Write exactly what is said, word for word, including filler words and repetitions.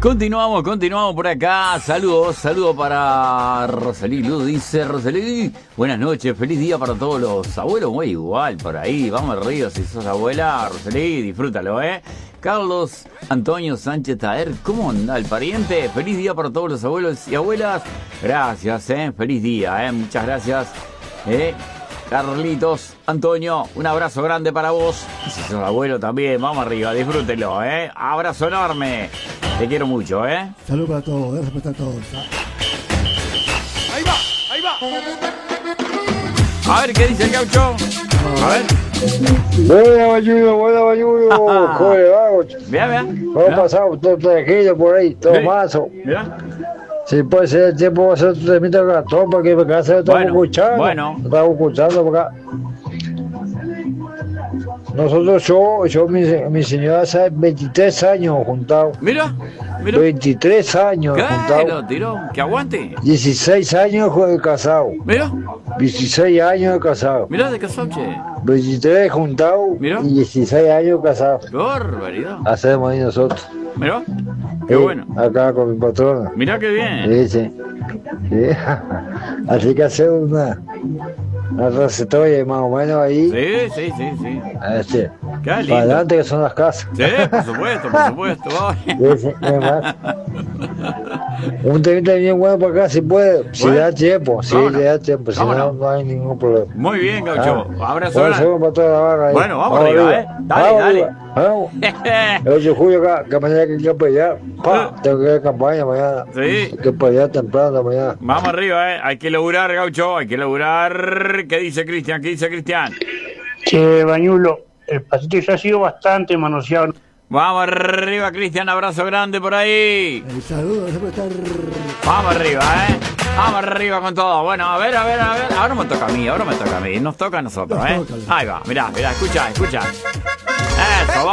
Continuamos, continuamos por acá. Saludos, saludos para Rosalí Luz. Dice Rosalí, buenas noches, feliz día para todos los abuelos. Muy igual por ahí, vamos al río si sos abuela. Rosalí, disfrútalo, ¿eh? Carlos Antonio Sánchez Taer, ¿cómo anda el pariente? Feliz día para todos los abuelos y abuelas. Gracias, ¿eh? Feliz día, ¿eh? Muchas gracias, ¿eh? Carlitos Antonio, un abrazo grande para vos. Y si sos abuelo también, vamos arriba, disfrútenlo, ¿eh? Abrazo enorme. Te quiero mucho, ¿eh? Salud para todos, gracias por estar todos. Ahí va, ahí va. A ver, ¿qué dice el gaucho? A ver. Buena Bañudo, buena Bañudo. Joder, vamos. Mira, mira. Vamos a pasar todo tranquilo por ahí, todo mazo. Mira. Si puede ser el tiempo, va a ser otro temita acá, todo porque en casa lo estamos Bueno, escuchando. bueno. Lo estamos escuchando por acá. Nosotros, yo, yo mi, mi señora hace veintitrés años juntados. Mira, mira. veintitrés años Claro, juntados. tiró, que aguante. dieciséis años de casado. Mira, dieciséis años de casado. mira de casado, che. veintitrés juntados Mira. y dieciséis años casados. Qué barbaridad. Hacemos ahí nosotros. Mira, qué Eh, bueno. Acá con mi patrona. Mira qué bien. Sí, sí. Sí. Así que hacer una, una recetoria más o menos ahí. Sí, sí, sí, sí. Este, Qué para lindo. adelante que son las casas. Sí, por supuesto, por supuesto. Sí, sí, además. Un temita bien bueno para acá, si puede, si Bueno, le da tiempo, si vámonos. le da tiempo, si no, Vámonos. no hay ningún problema. Muy bien, gaucho. Ah, Abrazo bueno, grande. seguimos para toda la barra ahí. Bueno, vamos arriba, ¿eh? Dale, vamos dale. arriba, Vamos. El ocho de julio acá, que mañana hay que ir para allá. Pa, tengo que ir a campaña mañana. Sí. Hay que ir para allá temprano mañana. Vamos arriba, ¿eh? Hay que laburar, gaucho, hay que laburar. ¿Qué dice Cristian? ¿Qué dice Cristian? Che, Bañulo, el pasito ya ha sido bastante manoseado. Vamos arriba, Cristian, abrazo grande por ahí. El saludo, gracias por estar. Vamos arriba, ¿eh? Vamos arriba con todo. Bueno, a ver, a ver, a ver. Ahora me toca a mí, ahora me toca a mí. Nos toca a nosotros, Nos ¿eh? toca. Ahí va, mirá, mirá, escucha, escucha. Eso, va.